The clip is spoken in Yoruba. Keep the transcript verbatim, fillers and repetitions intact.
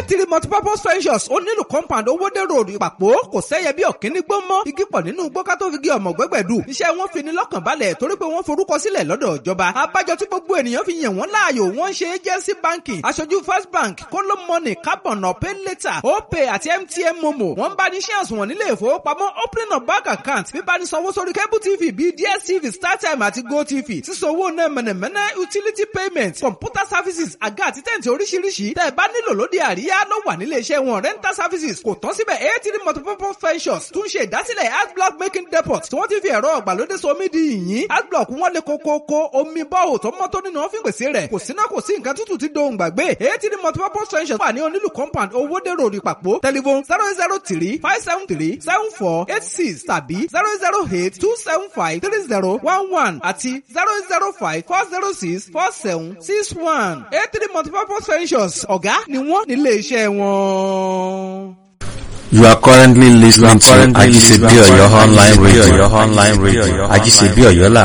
eighty multipurpose ventures ó nílùú compound owódé road ìpàpọ̀ kò sẹ́yẹ bí ọ̀kíní gbó mọ́ igi pọ̀ nínú gbọ́ká tó fi gé ọmọ gbẹ́gbẹ̀dù iṣẹ́ wọn fi ni lọ́kàn balẹ̀ torí pé wọ́n forúkọ sílẹ̀ lọ́dọ̀ ìjọba abájọ tí gbogbo ènìyàn fi yàn wọ́n láàyò wọ́n ṣe agency banking aṣojú first bank kóló money carbon pay later opay àti mtn momo wọ́n bá ní shares wọn nílé ìfowópamọ́ opening of bank account bíbá ní sanwó sórí cable tv bíi dstv startime àti gotv sísanwó náà mẹ̀nẹ̀mẹ̀nẹ̀ utility payment computer services àga àti tẹ̀ǹtì oríṣiríṣi tẹ́ ẹ bá nílò lóde àríyá ló wà nílé iṣẹ́ wọn rental services kò tán síbẹ̀ eighty multipurpose ventures tún ṣe ìdásílẹ̀ adblock making depot tí wọ́n ti fi ẹ̀rọ ọ̀gbàlódé somi di yìnyín adblock wọn lè kókókó omi bọ́ọ̀ tó mọ́ tó nínú ọ́fíìn pèsè rẹ̀ kò síná kò sí nǹkan tútù ti dohùn gbàgbé eighty multipurpose ventures wà ní onílù compound owódé road ìpàpọ̀ telephone zero zero three five seven three seven four eight six tàbí zero zero eight two seven five three zero one one àti zero zero five four zero six four seven six one eighty multipurpose ventures ọ̀gá ni wọ́n nílé iṣẹ́ wọn. You are currently listening to Ajisebi Oyo online radio. Ajisebi Oyo